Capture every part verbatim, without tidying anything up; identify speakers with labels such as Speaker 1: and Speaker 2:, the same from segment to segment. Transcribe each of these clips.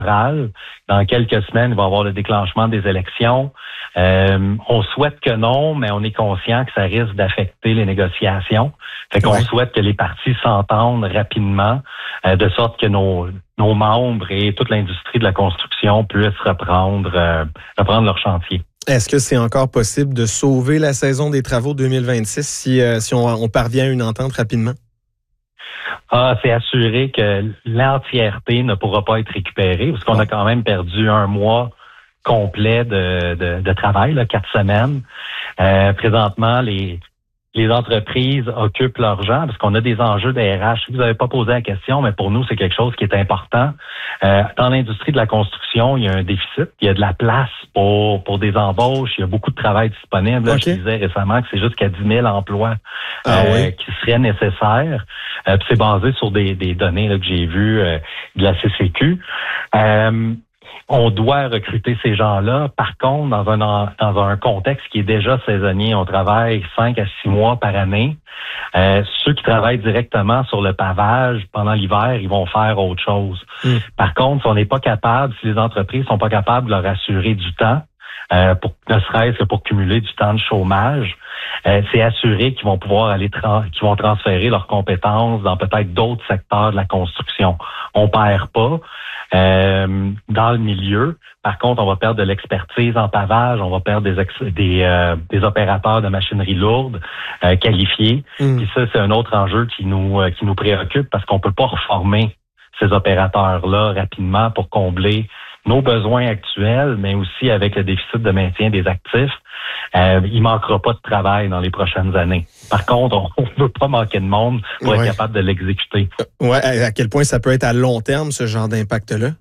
Speaker 1: Dans quelques semaines, il va y avoir le déclenchement des élections. Euh, on souhaite que non, mais on est conscient que ça risque d'affecter les négociations. Fait qu'on ouais. souhaite que les partis s'entendent rapidement, euh, de sorte que nos, nos membres et toute l'industrie de la construction puissent reprendre, euh, reprendre leur chantier.
Speaker 2: Est-ce que c'est encore possible de sauver la saison des travaux deux mille vingt-six si, euh, si on, on parvient à une entente rapidement?
Speaker 1: Ah, c'est assuré que l'entièreté ne pourra pas être récupérée parce qu'on a quand même perdu un mois complet de, de, de travail, là, quatre semaines. Euh, présentement, les les entreprises occupent leur gens parce qu'on a des enjeux de R H. Vous n'avez pas posé la question, mais pour nous, c'est quelque chose qui est important. Euh, dans l'industrie de la construction, il y a un déficit. Il y a de la place pour pour des embauches. Il y a beaucoup de travail disponible. Là, okay. Je disais récemment que c'est jusqu'à dix mille emplois ah, euh, oui. qui seraient nécessaires. Euh, c'est basé sur des, des données là, que j'ai vues euh, de la C C Q. Euh, On doit recruter ces gens-là. Par contre, dans un dans un contexte qui est déjà saisonnier, on travaille cinq à six mois par année. Euh, ceux qui travaillent directement sur le pavage pendant l'hiver, ils vont faire autre chose. Mm. Par contre, si on n'est pas capable, si les entreprises sont pas capables de leur assurer du temps, euh, pour ne serait-ce que pour cumuler du temps de chômage, euh, c'est assuré qu'ils vont pouvoir aller tra- qu'ils vont transférer leurs compétences dans peut-être d'autres secteurs de la construction. On perd pas. Euh, dans le milieu. Par contre, on va perdre de l'expertise en pavage, on va perdre des ex- des, euh, des opérateurs de machinerie lourde euh, qualifiés. Mm. Puis ça, c'est un autre enjeu qui nous euh, qui nous préoccupe parce qu'on peut pas reformer ces opérateurs-là rapidement pour combler nos besoins actuels, mais aussi avec le déficit de maintien des actifs. Euh, il manquera pas de travail dans les prochaines années. Par contre, on ne veut pas manquer de monde pour ouais. être capable de l'exécuter.
Speaker 2: Ouais, à quel point ça peut être à long terme, ce genre d'impact-là?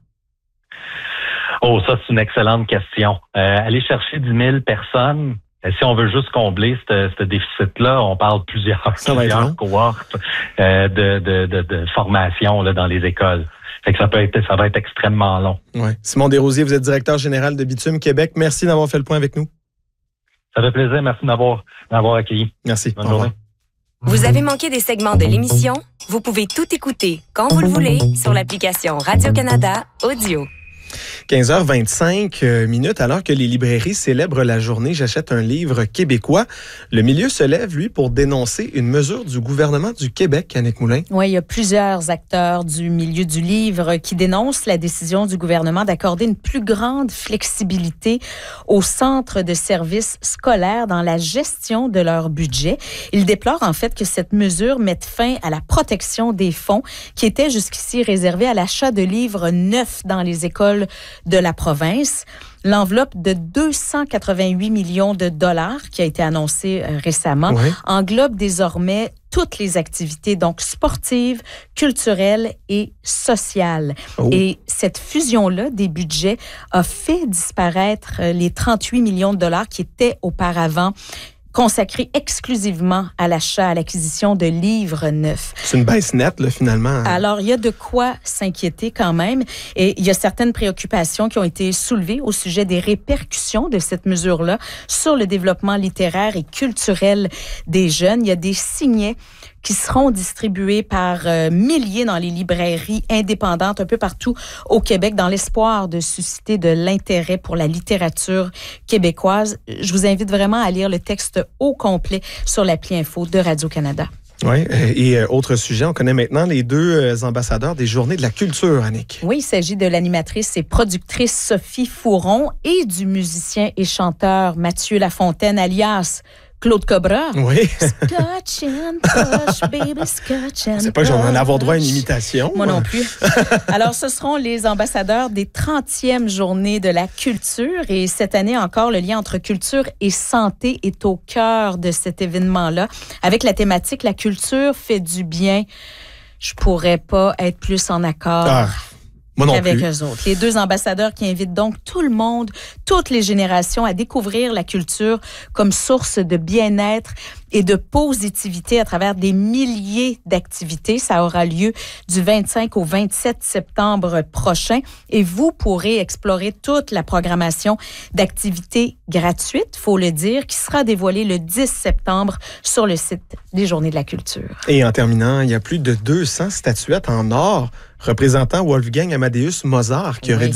Speaker 1: Oh, ça, c'est une excellente question. Euh, aller chercher dix mille personnes, si on veut juste combler ce, ce déficit-là, on parle plusieurs, plusieurs cohortes euh, de, de, de, de formation là, dans les écoles. Fait que ça peut être, ça va être extrêmement long.
Speaker 2: Ouais. Simon Desrosiers, vous êtes directeur général de Bitume Québec. Merci d'avoir fait le point avec nous.
Speaker 1: Ça fait plaisir. Merci de m'avoir, de m'avoir accueilli.
Speaker 2: Merci.
Speaker 1: Bonne journée.
Speaker 3: Vous avez manqué des segments de l'émission? Vous pouvez tout écouter quand vous le voulez sur l'application Radio-Canada Audio.
Speaker 2: quinze heures vingt-cinq minutes, alors que les librairies célèbrent la journée J'achète un livre québécois. Le milieu se lève, lui, pour dénoncer une mesure du gouvernement du Québec, Annick Moulin.
Speaker 4: Oui, il y a plusieurs acteurs du milieu du livre qui dénoncent la décision du gouvernement d'accorder une plus grande flexibilité aux centres de services scolaires dans la gestion de leur budget. Ils déplorent en fait que cette mesure mette fin à la protection des fonds qui étaient jusqu'ici réservés à l'achat de livres neufs dans les écoles de la province. L'enveloppe de deux cent quatre-vingt-huit millions de dollars qui a été annoncée euh, récemment oui. englobe désormais toutes les activités, donc sportives, culturelles et sociales. Oh. Et cette fusion-là des budgets a fait disparaître les trente-huit millions de dollars qui étaient auparavant consacré exclusivement à l'achat, à l'acquisition de livres neufs.
Speaker 2: C'est une baisse nette, là, finalement.
Speaker 4: Alors, il y a de quoi s'inquiéter quand même. Et il y a certaines préoccupations qui ont été soulevées au sujet des répercussions de cette mesure-là sur le développement littéraire et culturel des jeunes. Il y a des signets qui seront distribués par euh, milliers dans les librairies indépendantes un peu partout au Québec dans l'espoir de susciter de l'intérêt pour la littérature québécoise. Je vous invite vraiment à lire le texte au complet sur l'appli Info de Radio-Canada.
Speaker 2: Oui, et euh, autre sujet, on connaît maintenant les deux euh, ambassadeurs des Journées de la culture, Annick.
Speaker 4: Oui, il s'agit de l'animatrice et productrice Sophie Fouron et du musicien et chanteur Mathieu Lafontaine, alias Claude Cobra.
Speaker 2: Oui.
Speaker 4: Scotch and push, baby, scotch and
Speaker 2: C'est pas que j'en ai avoir droit à une imitation.
Speaker 4: Moi non plus. Alors, ce seront les ambassadeurs des trentièmes Journées de la culture. Et cette année encore, le lien entre culture et santé est au cœur de cet événement-là. Avec la thématique « La culture fait du bien », je pourrais pas être plus en accord.
Speaker 2: Ah. Moi non
Speaker 4: avec
Speaker 2: plus.
Speaker 4: eux autres. Les deux ambassadeurs qui invitent donc tout le monde, toutes les générations à découvrir la culture comme source de bien-être et de positivité à travers des milliers d'activités. Ça aura lieu du vingt-cinq au vingt-sept septembre prochain et vous pourrez explorer toute la programmation d'activités gratuites, faut le dire, qui sera dévoilée le dix septembre sur le site des Journées de la culture.
Speaker 2: Et en terminant, il y a plus de deux cents statuettes en or représentant Wolfgang Amadeus Mozart qui oui. aurait